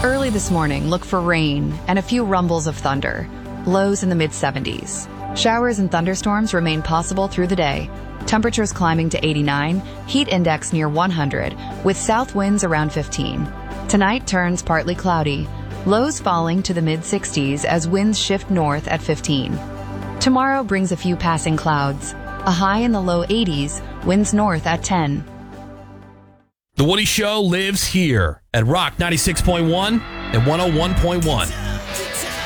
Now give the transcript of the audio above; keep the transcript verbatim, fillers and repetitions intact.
Early this morning, look for rain and a few rumbles of thunder. Lows in the mid seventies. Showers and thunderstorms remain possible through the day. Temperatures climbing to eighty-nine, heat index near one hundred, with south winds around fifteen. Tonight turns partly cloudy. Lows falling to the mid sixties as winds shift north at fifteen. Tomorrow brings a few passing clouds. A high in the low eighties, winds north at ten. The Woody Show lives here at Rock ninety-six point one and one oh one point one.